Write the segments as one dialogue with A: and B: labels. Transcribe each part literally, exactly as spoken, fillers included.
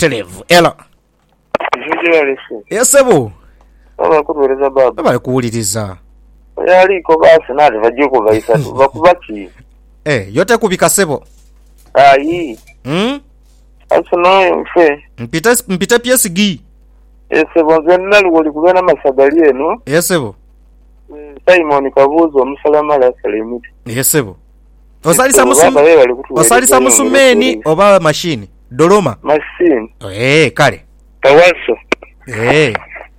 A: televu. Ela. Yesebo.
B: Baba kubereza baba.
A: Baba kuwuliriza.
B: Yali ko basi nali vajiko bayisatu bakubaki.
A: Eh, yote kubika sebo.
B: Ayi.
A: Hmm?
B: Asono mfe.
A: Mpita mpita P S G.
B: Yesebo nali wali kugana masagali eno.
A: Yesebo.
B: Simon Kabuzo omusalama la salimiti.
A: Yesebo. Osalisa musume. Osalisa musumeni oba machine. Doloma.
B: Machine.
A: Eh, kale.
B: Tawaso.
A: Eh.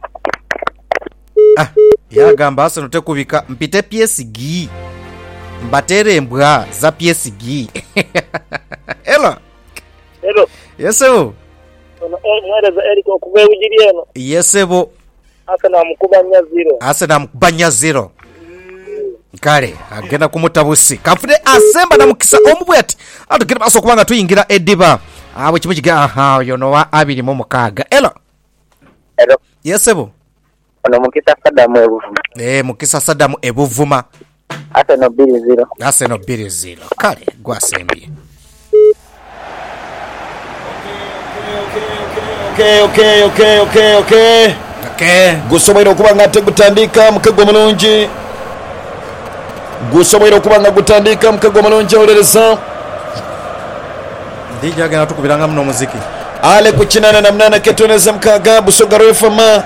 A: Ah, ya gamba asono tekubika mpite P S G. Mbatere mbwa za P S G. Hello.
B: Hello.
A: Yesebo.
B: Ono eri za Eric okube ujirieno.
A: Yesebo.
B: Asana mukubanya zero.
A: Asana mukubanya zero. Kale agenda kumutabusi kafune asemba na mukisa omubwati atugenda baso kubanga tuyingira ediba abo kimu kiga aha yono wa abiri mu mukaga. Hello.
B: Hello.
A: Yesebo.
B: Ono mukisa Sadamu ebuvuma.
A: Eh mukisa Sadamu ebuvuma.
B: Ate no biri zero.
A: Ase no biri zero. Kale gwasembi.
C: Okay okay okay okay okay.
A: Okay.
C: Gusoboira okubanga tegutandika mukego mulungi. Gusoboira okubanga gutandika mukego mulungi olereza.
A: Ndija gana tukubiranga mno muziki.
C: Ale kuchinana na mnana ketoneza mkaga busoga refama.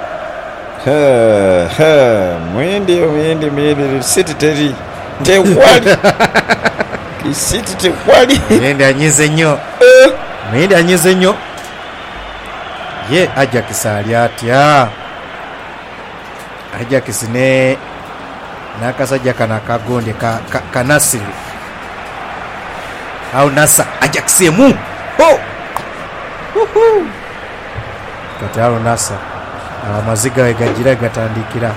C: Ha ha mwindi mwindi mwindi city teri. Te wali. Ki city te wali.
A: Mwindi anyize nyo. Mwindi anyize nyo. Ye aja kisali atya. Aja kisine nakasajja kana kagonde ka, ka kanasiri. Au nasa aja kisemu. Oh. Uhu. Katalo nasa. Amaziga wegagira gatandikira.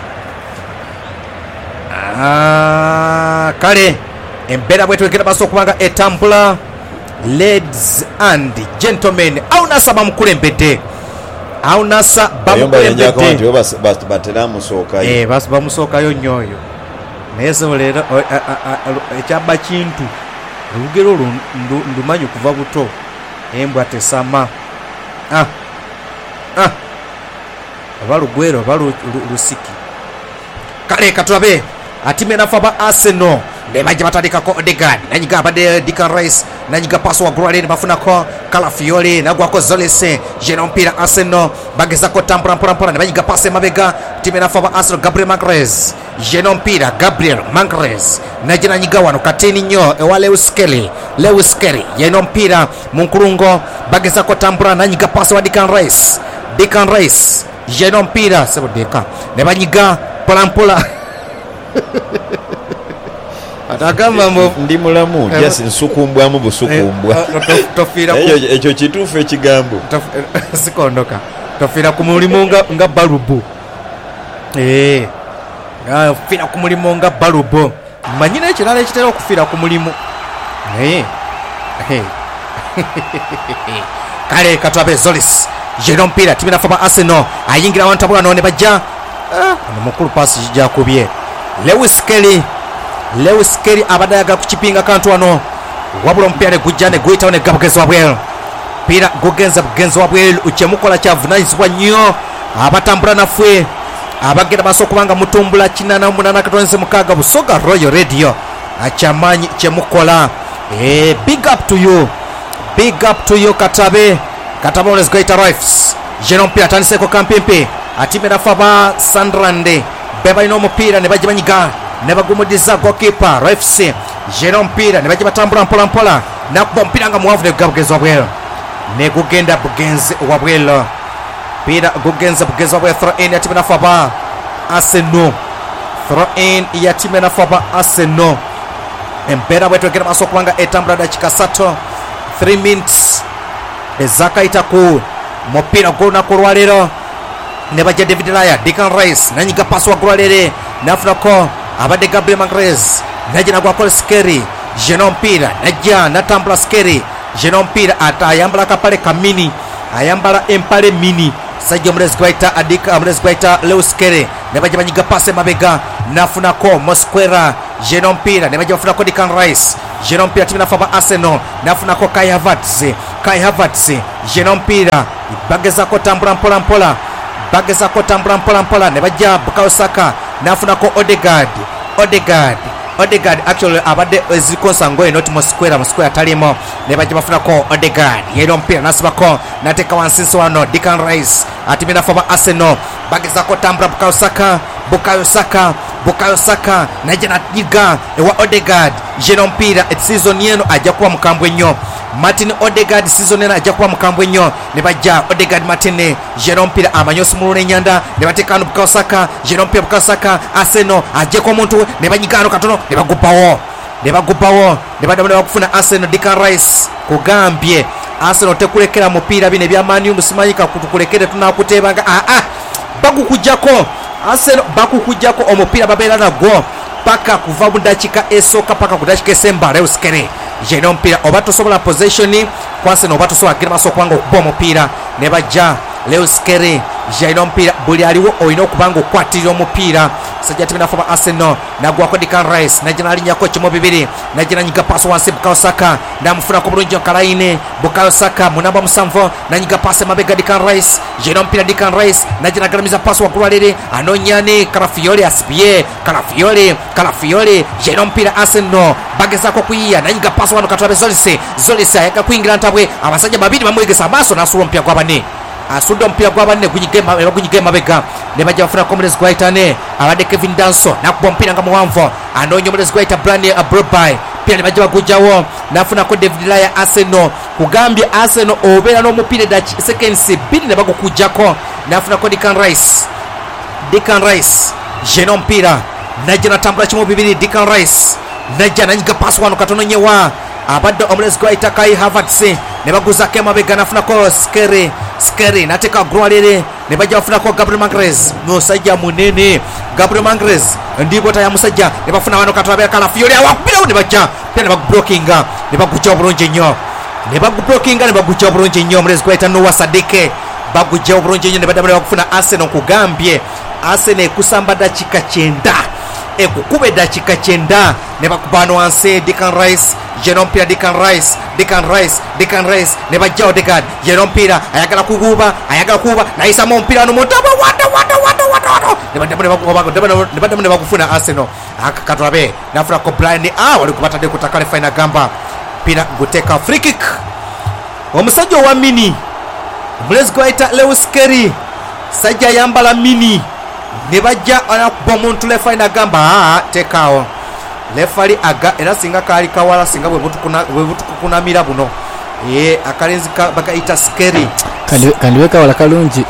A: Ah, kale embera bwetu wekera baso kubanga etambula. Ladies and gentlemen, au nasa bamukulembedde. Au nasa bamukulembedde.
C: Ndio bas bas batela musoka.
A: Eh bas bamusoka yo nyoyo. Nese olera ekyaba kintu. Lugero ndumanyi kuva buto. Embwa tesama. Ah. Ah. Abalugwero balu lusiki. Kale katwabe atime nafa ba Arsenal. Nebaje batandika ko Odegaard nanyiga abade Declan Rice nanyiga paso wa Guardiola bafuna ko Calafiori nagwa ko Zolese Jean Pierre Arsenal bageza ko tampura mpura mpura nebajiga passe mabega time nafa ba Arsenal Gabriel Magalhaes Jean Pierre Gabriel Magalhaes najina nyiga wano kateni nyo e wale uskeli Lewis Kelly Jean Pierre munkurungo bageza ko tampura nanyiga passe wa Declan Rice Declan Rice Jean Pierre sebo deka nebajiga polampula Atakamba mbo
C: ndi mulamu just nsukumbwa mu busukumbwa.
A: Tofira
C: ku ekyo kitufu ekigambo.
A: Sikondoka. Tofira ku mulimo nga nga balubu. Eh. Nga fira ku mulimo nga balubu. Manyina ekirala ekitera okufira ku mulimo. Eh. Eh. Kale katwabe Zolis. Jean Pierre timina faba Arsenal. Ayingira wantabula none bajja. Ah, mukuru pasi jja kubye. Lewis Kelly Lewis Kelly abadaga kuchipinga kantu wano wabula mpyane gujane guita one gabugezo wabwel pira gugenza bugenzo wabwel uchemukola chavunanyizibwa nnyo abatambula nafwe abagenda baso kubanga mutumbula kinana munana katonze mukaga busoga Royal Radio achamanyi chemukola eh big up to you big up to you Katabe Katabe on great rifles Jean Pierre taniseko kampempe atime nafaba Sandrandi beba ino mupira ne baje banyiga ne bagumudiza goalkeeper F C Jean Pierre ne baje batambula mpola mpola na kuba mpira nga muavu ne gabugezo wabwelo ne gugenda bugenze wabwelo pira gugenza bugenzo wabwelo throw in yatima na faba Arsenal throw in yatima na faba Arsenal empera wetu gera baso kubanga etambula dakika sato three minutes ezaka itaku mupira gona kurwalero ne baje David Raya Declan Rice nanyiga paso wa Guardiola nafuna ko abade Gabriel Magalhaes najina kwa Cole Scary Jean Pierre najja natambula Scary Jean Pierre atayambala kapale kamini ayambala empale mini sajja mlezi gwaita adika mlezi gwaita Lewis Scary ne baje banyiga passe mabega nafuna ko Mosquera Jean Pierre ne baje bafuna ko Declan Rice Jean Pierre timina faba Arsenal nafuna ko Kai Havertz Kai Havertz jeno mpira bagezako tambula mpola mpola bagezako tambula mpola mpola ne bajja Bukayo Saka nafunako Odegaard Odegaard Odegaard actually abadde ezikonsango eno timo square mu square talimo ne bajja bafunako Odegaard yero mpira nasibako nateka wansinso wano Declan Rice atimina foba Arsenal bagezako tambula Bukayo Saka Bukayo Saka Bukayo Saka najana diga ewa Odegaard jeno mpira et season yeno ajja kuwa mukambwe nnyo Martin Odegaard season ena ajja kuwa mukambwe nnyo ne bajja Odegaard Martin jeno mpira amanyosi mulune nyanda ne batekano Bukayo Saka jeno mpira Bukayo Saka Arsenal ajja kwa muntu ne banyigano katono ne bagupawo ne bagupawo ne badamana bakufuna Arsenal Declan Rice kugambye Arsenal tekulekera mupira bine bya Man U musimanyika kutukulekere tunakutebanga a a bagukujjako Arsenal bakukujjako omupira babera nagwo paka kuva mu dakika esoka paka ku dakika esemba Lewis Kelly jeno mpira oba tosobola possession kwa Arsenal oba tosobola kira maso kwanga okuba omupira ne bajja Lewis Kelly jeno mpira buli aliwo oyina okubanga okwatirira omupira sajja timina foba Arsenal nagwako Declan Rice najja nalinyako kimo bibiri najja nanyiga pass wansi Bukayo Saka namufuna ko bulungi Kalaine Bukayo Saka munamba musanvu nanyiga pass mabega Declan Rice jeno mpira Declan Rice najja nagalamiza pass wakulwalire anonyane Kalafiori asipie Kalafiori Kalafiori jeno mpira Arsenal bagezako kuyiya nanyiga pass wano katwabe Zolise Zolise ayaka kuingira ntabwe abasajja babiri bamwegesa amaso nasulo mpya kwa bane asudo mpira gwa banne kunyigema kunyigema bega ne bajja bafuna Comrades Guaitane abade Kevin Danso nakubwa mpira nga muwanvo anonyo Comrades Guaita Brand Abrobai pia ne bajja bagujawo nafuna ko David Laya Arsenal kugambye Arsenal obera no mupira da seconds bili ne bagukujjako nafuna ko Declan Rice Declan Rice jeno mpira najja natambula kimo bibiri Declan Rice najja nanyiga pass wano katono nyewa abadde Comrades Guaita Kai Havertz ne baguza kema bega nafuna ko Skere Skere nateka grwalere ne bajja bafuna ko Gabriel Magalhaes musajja munene Gabriel Magalhaes ndibo ta ya musajja ne bafuna wano katwabe Kalafiori awapira ne bajja pia ne bagblockinga ne baguja bulungi nnyo ne bagblockinga ne baguja bulungi nnyo Comrades Guaita no Sadike baguja bulungi nnyo ne badabale bakufuna Arsenal kugambye Arsenal kusamba dakika kyenda ekukube dakika kyenda ne bakubano wansi Declan Rice jeno mpira Declan Rice Declan Rice Declan Rice ne bajja Odegaard jeno mpira ayagala kuguba ayagala kuba naisa mo mpira no mutaba wata wata wata wata ne badamane bakubano ne badamane bakufuna Arsenal akakatwabe nafuna ko Brian ah wali kubata de kutakale final gamba pina guteka free kick omusajja wa mini Comrades Guaita Lewis Kelly sajja yambala mini ne bajja anakuba omuntu le final gamba ah tekao lefali aga era singa kali kawala singa bwe butukuna bwe butukunamira buno eh akalenzi bakaita Skeri
C: kandi kandi weka wala kalungi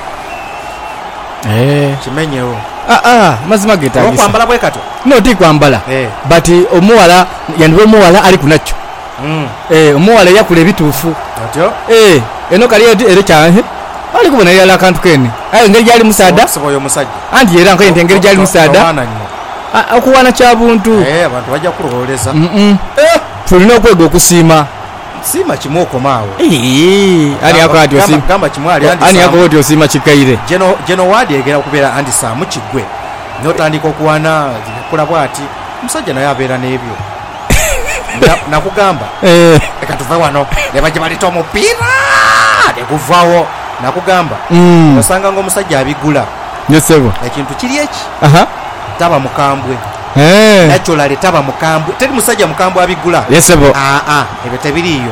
C: eh
A: kimenyewo
C: ah ah mazima geta
A: ko kwambala bwe kato
C: no ti kwambala
A: eh
C: but omuwala yandiwe omuwala ali kunacho
A: mm
C: eh omuwala yakule bitufu
A: atyo
C: eh eno kali ere kyanhe ali kubona yala akantu kene ayo ngeri jali musada
A: sobo yo musajja
C: andi era nkayente ngeri jali musada okuwana kyabuntu
A: eh abantu bajja kuroleza
C: mm eh tulina okwega okusiima
A: sima kimoko maawo
C: eh ani akati osima
A: gamba kimwali andi
C: ani akoti osima kikaire
A: jeno jeno wadi egera kubera andi samu kigwe notandika okuwana kula bwati musajja naye abeera n'ebyo nakugamba
C: eh
A: ekatuva wano ne bajja balita omupira ne kuvaawo nakugamba osanga ngo omusajja abigula
C: nyosebo
A: ekintu kiri eki
C: aha
A: taba mukambwe
C: eh
A: naturally taba mukambwe teri musajja mukambwe abigula
C: yesebo
A: ah ah ebe tebiriyo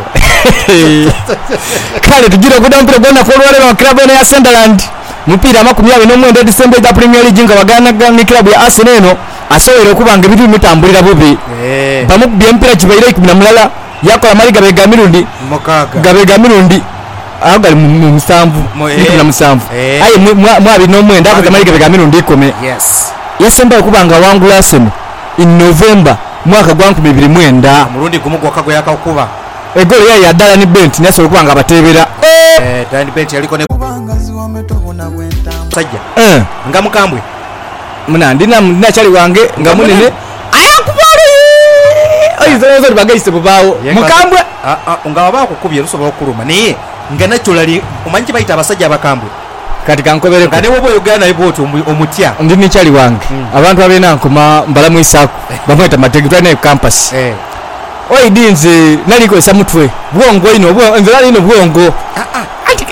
C: kale tugira kudampira gona kolwale wa club ya Sunderland mupira makumi abiri n'omwenda December ya Premier League nga bagana ga club ya Arsenal eno asobola okubanga bitu mitambulira bubi
A: eh
C: bamukubye mpira kibaire kumi na mulala yakola mali gabega mirundi
A: mukaga
C: gabega mirundi agali mu musanvu kumi na musanvu ayi mu abiri n'omwenda akoze mali gabega mirundi ikumi
A: yes
C: yesemba okubanga wangula Arsenal in November mwaka gwa nkumi abiri mwenda
A: murundi gumu gwakago yakakuba
C: egolo ya yadala ni Bent nasobola kubanga batebera
A: eh Dan Bent yaliko ne
D: kubangazi wametobona gwenta
A: sajja
C: eh
A: nga mukambwe
C: muna ndina ndina chali wange nga munene ayakubali ayi zozo bagayise bubawo mukambwe
A: ah ah nga baba kukubye lusobola okuluma naye nga naturally omanyi bayita abasajja abakambwe
C: kati kankobere
A: kane wobo yogana iboti omutya
C: ndini chali wange abantu abena nkoma mbala muisako bamweta mategeko na campus
A: eh
C: oidi nze nalikozesa mutwe bwongo ino envera lino bwongo
A: Ah, ah.